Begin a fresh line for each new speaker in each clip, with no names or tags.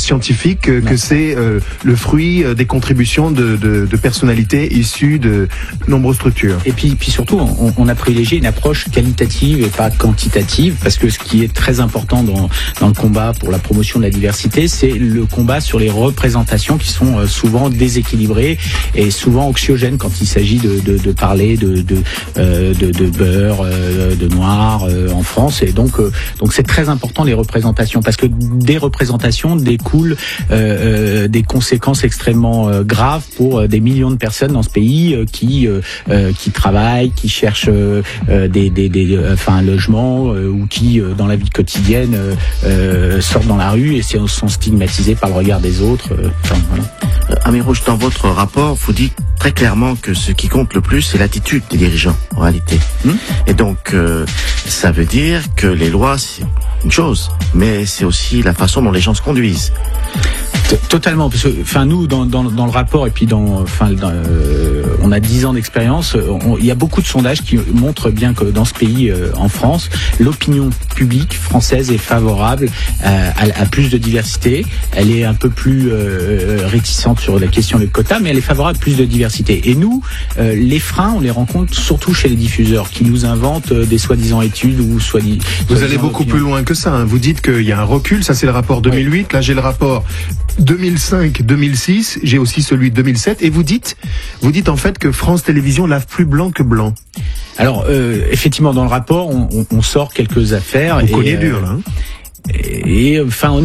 scientifique que c'est le fruit des contributions de personnalités issues de nombreuses structures.
Et puis surtout, on a privilégié une approche qualitative et pas quantitative, parce que ce qui est très important dans le combat pour la promotion de la diversité, c'est le combat sur les représentations qui sont souvent déséquilibrées et souvent anxiogènes quand il s'agit de parler de beurre, de noir en France. Et donc c'est très important les représentations, parce que des représentations découlent des conséquences extrêmement graves pour des millions de personnes dans ce pays qui travaillent, qui cherchent un logement ou qui dans la vie quotidienne sortent dans la rue et sont stigmatisés par le regard des autres.
Voilà. Amirouche, dans votre rapport, vous dites très clairement que ce qui compte le plus, c'est l'attitude des dirigeants, en réalité. Et donc, ça veut dire que les lois, c'est une chose, mais c'est aussi la façon dont les gens se conduisent.
Totalement, parce que nous dans le rapport, et puis on a 10 ans d'expérience, il y a beaucoup de sondages qui montrent bien que dans ce pays, en France, l'opinion publique française est favorable à plus de diversité. Elle est un peu plus réticente sur la question des quotas, mais elle est favorable à plus de diversité. Et nous, les freins, on les rencontre surtout chez les diffuseurs qui nous inventent des soi-disant études ou
Vous allez beaucoup plus loin que ça, hein. Vous dites qu'il y a un recul, ça c'est le rapport 2008, oui. Là j'ai le rapport 2005-2006, j'ai aussi celui de 2007, et vous dites en fait que France Télévisions lave plus blanc que blanc.
Alors effectivement, dans le rapport, on sort quelques affaires.
Vous connaissez dur là.
Et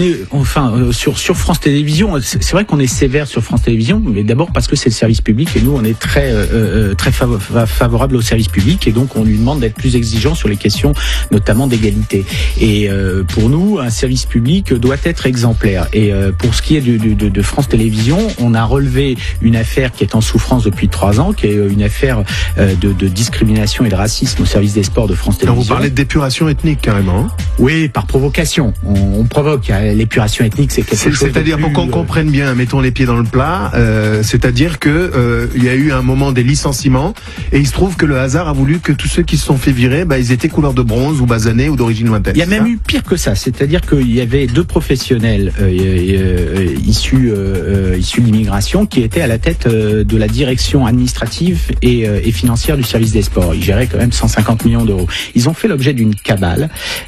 sur France Télévisions, c'est vrai qu'on est sévère sur France Télévisions, mais d'abord parce que c'est le service public et nous on est très favorable au service public, et donc on lui demande d'être plus exigeant sur les questions notamment d'égalité. Et pour nous, un service public doit être exemplaire. Et pour ce qui est de France Télévisions, on a relevé une affaire qui est en souffrance depuis 3 ans, qui est une affaire de discrimination et de racisme au service des sports de France Télévisions.
Vous parlez d'épuration ethnique carrément.
Oui, par provocation. On provoque l'épuration ethnique, c'est quelque chose.
C'est-à-dire pour qu'on comprenne bien, mettons les pieds dans le plat. C'est-à-dire que il y a eu un moment des licenciements et il se trouve que le hasard a voulu que tous ceux qui se sont fait virer, ils étaient couleur de bronze ou basanés ou d'origine lointaine.
Il y a même eu pire que ça, c'est-à-dire qu'il y avait 2 professionnels issus de l'immigration qui étaient à la tête de la direction administrative et financière du service des sports. Ils géraient quand même 150 millions d'euros. Ils ont fait l'objet d'une cabale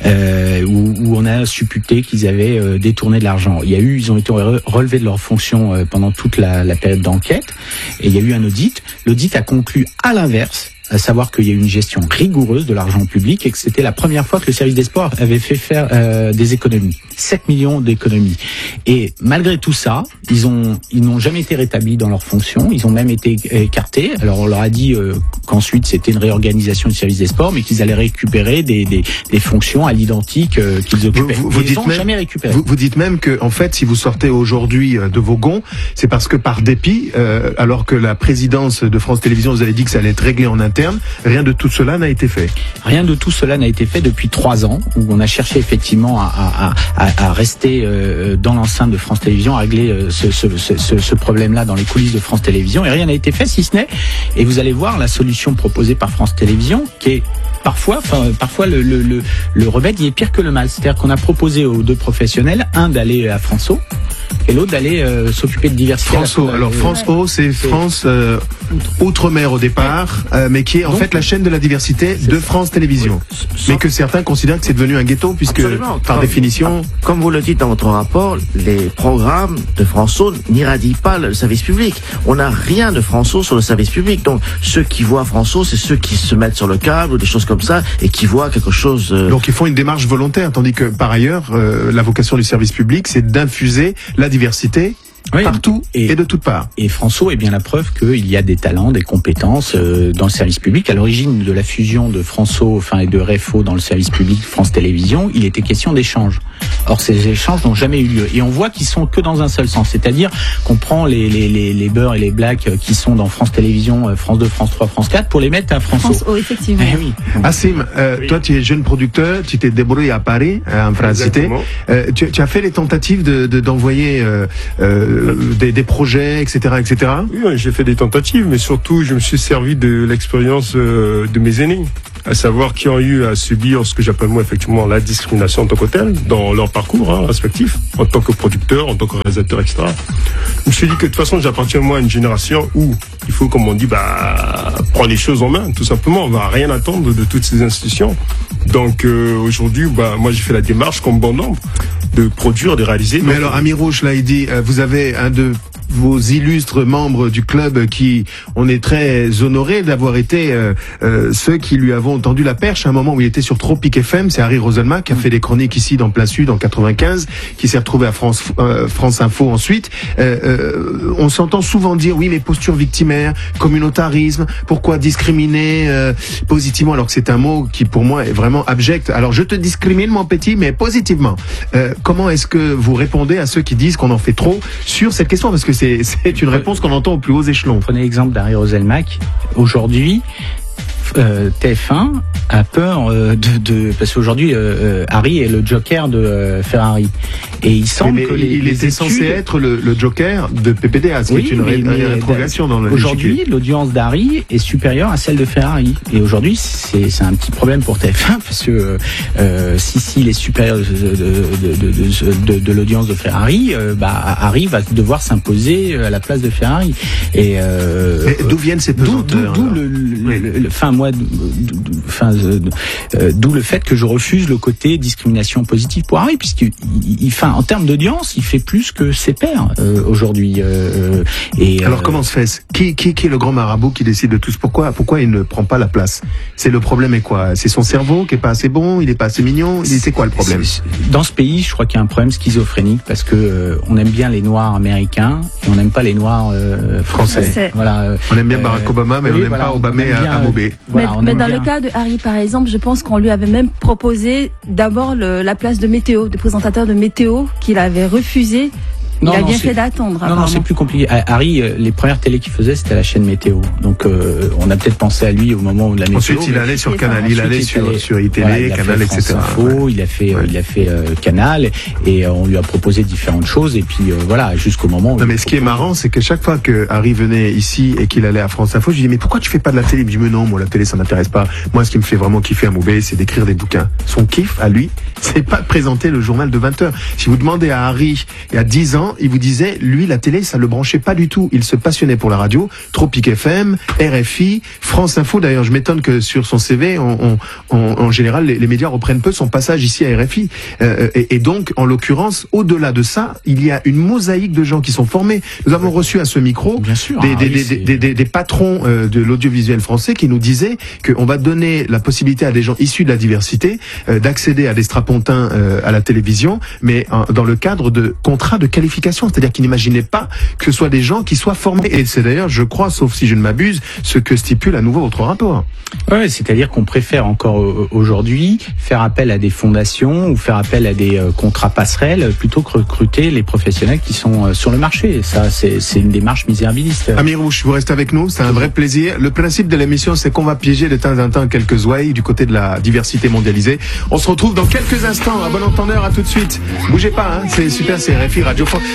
où on a supputé qu'ils avaient détourné de l'argent. Ils ont été relevés de leurs fonctions pendant toute la période d'enquête, et il y a eu un audit. L'audit a conclu à l'inverse, à savoir qu'il y a eu une gestion rigoureuse de l'argent public et que c'était la première fois que le service des sports avait fait faire des économies. 7 millions d'économies. Et malgré tout ça, ils n'ont jamais été rétablis dans leurs fonctions, ils ont même été écartés. Alors on leur a dit qu'ensuite c'était une réorganisation du service des sports, mais qu'ils allaient récupérer des fonctions à l'identique qu'ils occupaient. Ils n'ont jamais récupéré.
Vous dites même que, en fait, si vous sortez aujourd'hui de vos gonds, c'est parce que par dépit, alors que la présidence de France Télévisions vous avait dit que ça allait être réglé en interne, rien de tout cela n'a été fait.
Rien de tout cela n'a été fait depuis 3 ans, où on a cherché effectivement à rester dans l'enceinte de France Télévisions, à régler ce problème-là dans les coulisses de France Télévisions, et rien n'a été fait, si ce n'est, et vous allez voir la solution proposée par France Télévisions, qui est parfois le remède il est pire que le mal. C'est-à-dire qu'on a proposé aux 2 professionnels, un d'aller à France O, et l'autre d'aller s'occuper de diversité.
France O. Alors France O, c'est France Outre-mer au départ, mais qui est en fait la chaîne de la diversité de France Télévisions. Oui. Mais que certains considèrent que c'est devenu un ghetto, puisque par définition...
Comme vous le dites dans votre rapport, les programmes de France O n'irradient pas le service public. On n'a rien de France O sur le service public. Donc ceux qui voient France O, c'est ceux qui se mettent sur le câble ou des choses comme ça et qui voient quelque chose...
Donc ils font une démarche volontaire, tandis que par ailleurs, la vocation du service public, c'est d'infuser la diversité partout et de toutes parts.
Et France O est bien la preuve qu'il y a des talents, des compétences dans le service public. À l'origine de la fusion de France O et de REFO dans le service public France Télévisions, il était question d'échanges. Or, ces échanges n'ont jamais eu lieu. Et on voit qu'ils sont que dans un seul sens. C'est-à-dire qu'on prend les beurres et les blacks qui sont dans France Télévisions, France 2, France 3, France 4 pour les mettre à France O.
France O, effectivement.
Oui.
Assim, toi, tu es jeune producteur, tu t'es débrouillé à Paris, en France Cité. Tu as fait les tentatives d'envoyer des projets, etc., etc.
Oui, j'ai fait des tentatives, mais surtout, je me suis servi de l'expérience de mes aînés, à savoir qui ont eu à subir ce que j'appelle moi effectivement la discrimination en tant que telle dans leur parcours respectif, en tant que producteur, en tant que réalisateur, etc. Je me suis dit que de toute façon, j'appartiens moi à une génération où il faut, comme on dit, prendre les choses en main, tout simplement. On va rien attendre de toutes ces institutions. Donc aujourd'hui, moi j'ai fait la démarche comme bon nombre de produire, de réaliser.
Mais alors, Ami Rouge, là, il dit, vous avez un de vos illustres membres du club qui, on est très honorés d'avoir été ceux qui lui avons tendu la perche à un moment où il était sur Tropic FM. C'est Harry Roselmack qui a fait des chroniques ici dans Plein Sud en 95, qui s'est retrouvé à France Info ensuite. On s'entend souvent dire oui, mais posture victimaire, communautarisme, pourquoi discriminer positivement, alors que c'est un mot qui pour moi est vraiment abject. Alors je te discrimine mon petit, mais positivement. Comment est-ce que vous répondez à ceux qui disent qu'on en fait trop sur cette question, parce que c'est une réponse qu'on entend aux plus hauts échelons.
Prenez l'exemple d'Harry Roselmack. Aujourd'hui, TF1 a peur parce qu'aujourd'hui Harry est le joker de Ferrari et il semble que
il était censé être le joker de PPDA, ce qui est une rétrogression dans le
aujourd'hui l'audience d'Harry est supérieure à celle de Ferrari et aujourd'hui c'est un petit problème pour TF1 parce que s'il est supérieur de l'audience de Ferrari, Harry va devoir s'imposer à la place de Ferrari et
d'où viennent ces pesanteurs?
D'où le fait que je refuse le côté discrimination positive pour Harry, puisque en termes d'audience, il fait plus que ses pairs aujourd'hui.
Alors comment se fait-ce? Qui est le grand marabout qui décide de tout? Pourquoi il ne prend pas la place? C'est le problème est quoi? C'est son cerveau qui est pas assez bon? Il est pas assez mignon? C'est quoi le problème?
Dans ce pays, je crois qu'il y a un problème schizophrénique parce que on aime bien les Noirs américains et on n'aime pas les Noirs français. Voilà.
On aime bien Barack Obama, mais on n'aime pas Obama à Mobé.
Mais dans le cas de Harry, par exemple, je pense qu'on lui avait même proposé d'abord la place de météo, de présentateur de météo, qu'il avait refusé. Il a bien fait d'attendre.
Non, c'est plus compliqué. Harry, les premières télés qu'il faisait, c'était la chaîne météo. Donc, on a peut-être pensé à lui au moment où la météo.
Ensuite, il allait sur Canal, il allait sur ITélé, Canal, etc.
Info, il a fait Canal, et on lui a proposé différentes choses, et puis voilà, jusqu'au moment où.
Non, mais ce qui est marrant, c'est que chaque fois que Harry venait ici et qu'il allait à France Info, je lui dis, mais pourquoi tu fais pas de la télé? Il me dit, mais non, moi, la télé, ça m'intéresse pas. Moi, ce qui me fait vraiment kiffer à Moubé, c'est d'écrire des bouquins. Son kiff, à lui, c'est pas de présenter le journal de 20h. Si vous demandez à Harry, il y a 10 ans, il vous disait, lui, la télé, ça le branchait pas du tout. Il se passionnait pour la radio, Tropic FM, RFI, France Info. D'ailleurs, je m'étonne que sur son CV, en général, les médias reprennent peu son passage ici à RFI. Et donc, en l'occurrence, au-delà de ça, il y a une mosaïque de gens qui sont formés. Nous avons reçu à ce micro des patrons de l'audiovisuel français qui nous disaient qu'on va donner la possibilité à des gens issus de la diversité d'accéder à des strapontins à la télévision, mais dans le cadre de contrats de qualification. C'est-à-dire qu'ils n'imaginaient pas que ce soit des gens qui soient formés. Et c'est d'ailleurs, je crois, sauf si je ne m'abuse, ce que stipule à nouveau votre rapport.
Ouais, c'est-à-dire qu'on préfère encore aujourd'hui faire appel à des fondations ou faire appel à des contrats passerelles plutôt que recruter les professionnels qui sont sur le marché. Ça, c'est une démarche misérabiliste.
Ami Rouge, vous restez avec nous, c'est un vrai plaisir. Le principe de l'émission, c'est qu'on va piéger de temps en temps quelques ouailles du côté de la diversité mondialisée. On se retrouve dans quelques instants. À bon entendeur, à tout de suite. Bougez pas, hein, c'est super, c'est RFI Radio France.